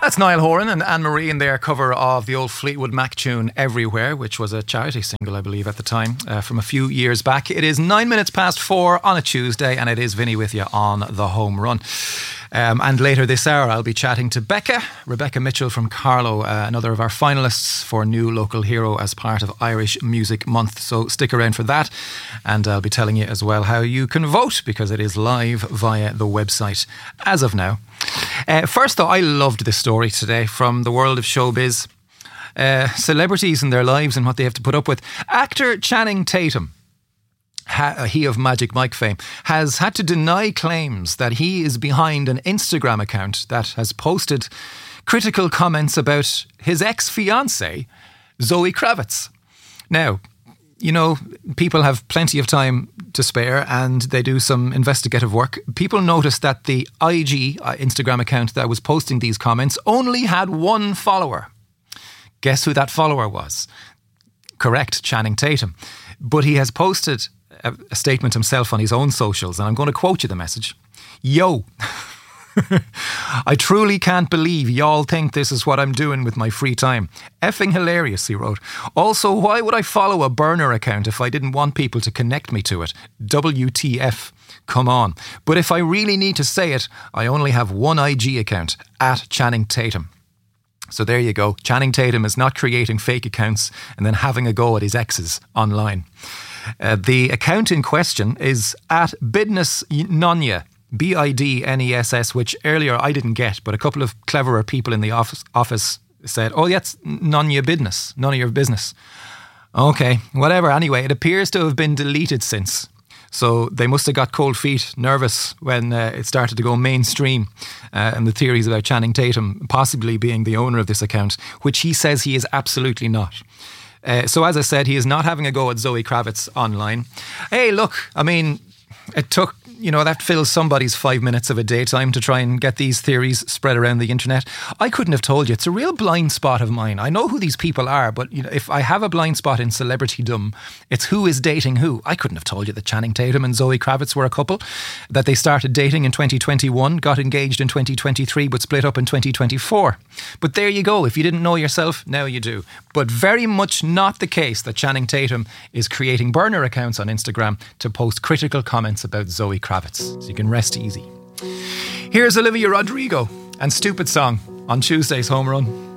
That's Niall Horan and Anne-Marie in their cover of the old Fleetwood Mac tune Everywhere, which was a charity single, I believe, at the time, from a few years back. It is 4:09 on a Tuesday, and it is Vinny with you on The Home Run. And later this hour, I'll be chatting to Rebecca Mitchell from Carlow, another of our finalists for New Local Hero as part of Irish Music Month. So stick around for that. And I'll be telling you as well how you can vote, because it is live via the website as of now. First, though, I loved this story today from the world of showbiz. Celebrities and their lives and what they have to put up with. Actor Channing Tatum, he of Magic Mike fame, has had to deny claims that he is behind an Instagram account that has posted critical comments about his ex-fiancée, Zoe Kravitz. Now, you know, people have plenty of time to spare and they do some investigative work. People noticed that the Instagram account that was posting these comments only had one follower. Guess who that follower was? Correct, Channing Tatum. But he has posted a statement himself on his own socials, and I'm going to quote you the message. Yo, I truly can't believe y'all think this is what I'm doing with my free time. Effing hilarious, he wrote. Also, why would I follow a burner account if I didn't want people to connect me to it? WTF. Come on. But if I really need to say it, I only have one IG account, @ChanningTatum. So there you go. Channing Tatum is not creating fake accounts and then having a go at his exes online. The account in question is @BidnessNonya, BIDNESS, which earlier I didn't get, but a couple of cleverer people in the office said, oh, that's none of your business, none of your business. Okay, whatever. Anyway, it appears to have been deleted since. So they must have got cold feet, nervous when it started to go mainstream, and the theories about Channing Tatum possibly being the owner of this account, which he says he is absolutely not. So as I said, he is not having a go at Zoe Kravitz online. Hey, look, I mean, it took, that fills somebody's 5 minutes of a daytime to try and get these theories spread around the internet. I couldn't have told you. It's a real blind spot of mine. I know who these people are, but if I have a blind spot in celebritydom, it's who is dating who. I couldn't have told you that Channing Tatum and Zoe Kravitz were a couple, that they started dating in 2021, got engaged in 2023, but split up in 2024. But there you go. If you didn't know yourself, now you do. But very much not the case that Channing Tatum is creating burner accounts on Instagram to post critical comments about Zoe Kravitz. So you can rest easy. Here's Olivia Rodrigo and Stupid Song on Tuesday's Home Run.